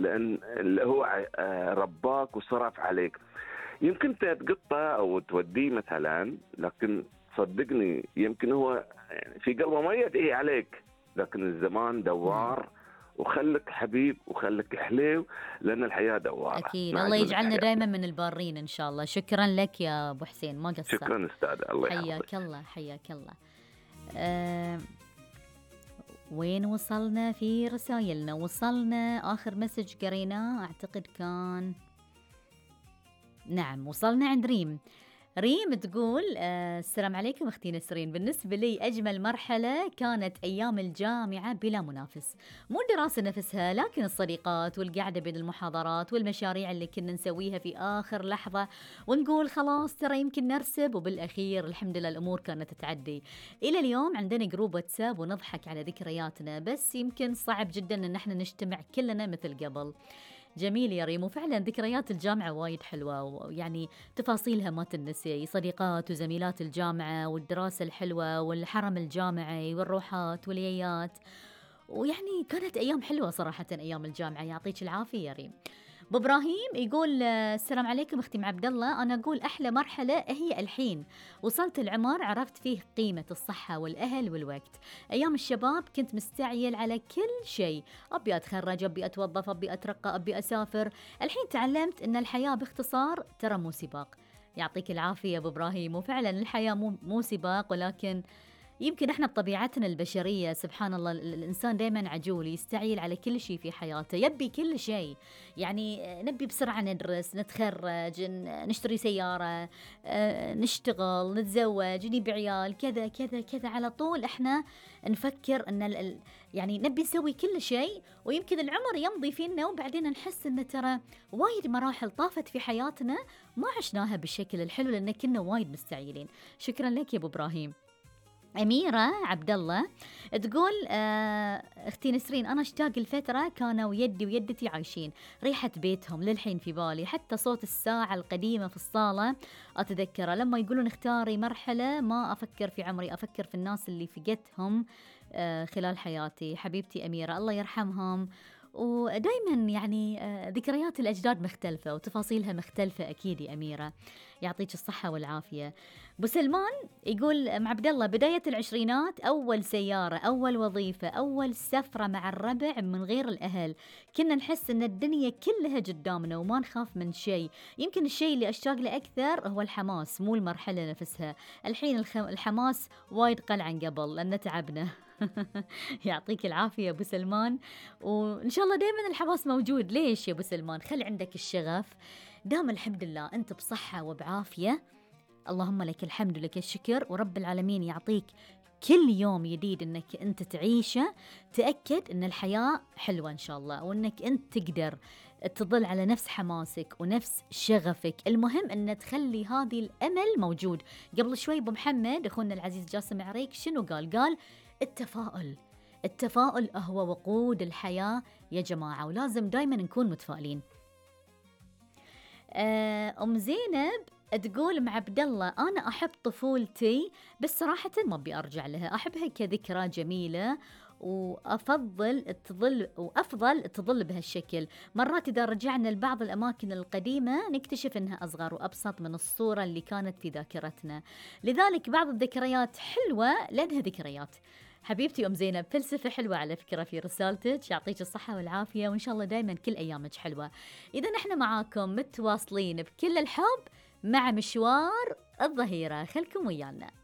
لأن اللي هو رباك وصرف عليك. يمكن تقطه أو توديه مثلا، لكن صدقني يمكن هو يعني في قلبه ما يدعي عليك، لكن الزمان دوار. وخلك حبيب وخلك حليو، لأن الحياة دوارة. أكيد الله يجعلنا دائما من البارين إن شاء الله. شكرا لك يا أبو حسين، ما قصرت. شكرا أستاذ، الله يحفظك. حياك الله حياك الله. وين وصلنا في رسائلنا؟ وصلنا آخر مسج قريناه أعتقد كان، نعم وصلنا عند ريم. ريم تقول السلام عليكم أختي نسرين، بالنسبة لي أجمل مرحلة كانت أيام الجامعة بلا منافس، مو الدراسة نفسها لكن الصديقات والقعدة بين المحاضرات والمشاريع اللي كنا نسويها في آخر لحظة ونقول خلاص ترى يمكن نرسب، وبالأخير الحمد لله الأمور كانت تعدي. إلى اليوم عندنا جروب واتساب ونضحك على ذكرياتنا، بس يمكن صعب جدا أن احنا نجتمع كلنا مثل قبل. جميل يا ريم، وفعلا ذكريات الجامعة وايد حلوة، ويعني تفاصيلها ما تنسي، صديقات وزميلات الجامعة والدراسة الحلوة والحرم الجامعي والروحات واليايات، ويعني كانت أيام حلوة صراحة أيام الجامعة. يعطيك العافية يا ريم. أبو إبراهيم يقول السلام عليكم أختي عبد الله، أنا أقول أحلى مرحلة هي الحين، وصلت العمر عرفت فيه قيمة الصحة والأهل والوقت. أيام الشباب كنت مستعجل على كل شيء، أبي أتخرج، أبي أتوظف، أبي أترقى، أبي أسافر. الحين تعلمت أن الحياة باختصار ترى مو سباق. يعطيك العافية أبو إبراهيم، وفعلا الحياة مو سباق، ولكن يمكن احنا بطبيعتنا البشرية سبحان الله الإنسان دائما عجول، يستعجل على كل شيء في حياته، يبي كل شيء، يعني نبي بسرعة ندرس، نتخرج، نشتري سيارة، نشتغل، نتزوج، نبي عيال، كذا كذا كذا، على طول احنا نفكر ان يعني نبي نسوي كل شيء، ويمكن العمر يمضي فينا وبعدين نحس ان ترى وايد مراحل طافت في حياتنا ما عشناها بالشكل الحلو لأن كنا وايد مستعجلين. شكرا لك يا أبو إبراهيم. أميرة عبد الله تقول أختي نسرين، أنا اشتاق الفترة كانوا يدي ويدتي عايشين، ريحة بيتهم للحين في بالي، حتى صوت الساعة القديمة في الصالة أتذكره. لما يقولون اختاري مرحلة ما أفكر في عمري، أفكر في الناس اللي فقدتهم خلال حياتي. حبيبتي أميرة الله يرحمهم، ودايما يعني ذكريات الأجداد مختلفة وتفاصيلها مختلفة أكيد يا أميرة، يعطيك الصحة والعافية. أبو سلمان يقول مع عبد الله، بداية العشرينات، أول سيارة، أول وظيفة، أول سفرة مع الربع من غير الأهل، كنا نحس أن الدنيا كلها قدامنا وما نخاف من شيء. يمكن الشيء اللي أشتاق له أكثر هو الحماس مو المرحلة نفسها. الحين الحماس وايد قل عن قبل لأن تعبنا. يعطيك العافية يا أبو سلمان، وإن شاء الله دائما الحماس موجود. ليش يا أبو سلمان؟ خلي عندك الشغف دام الحمد لله أنت بصحة وبعافية، اللهم لك الحمد لك الشكر، ورب العالمين يعطيك كل يوم جديد أنك أنت تعيشه. تأكد أن الحياة حلوة إن شاء الله، وأنك أنت تقدر تظل على نفس حماسك ونفس شغفك. المهم أن تخلي هذه الأمل موجود. قبل شوي أبو محمد أخونا العزيز جاسم عريك شنو قال التفاؤل هو وقود الحياة يا جماعة، ولازم دايما نكون متفائلين. أم زينب تقول مع عبد الله، أنا أحب طفولتي بس صراحة ما أبي أرجع لها، أحبها كذكرى جميلة وأفضل تظل بهالشكل. مرات إذا رجعنا لبعض الأماكن القديمة نكتشف أنها أصغر وأبسط من الصورة اللي كانت في ذاكرتنا، لذلك بعض الذكريات حلوة لأنها ذكريات. حبيبتي أم زينب، فلسفة حلوة على فكرة في رسالتك، يعطيك الصحة والعافية، وإن شاء الله دايما كل أيامك حلوة. إذا نحن معاكم متواصلين بكل الحب مع مشوار الظهيرة، خلكم ويانا.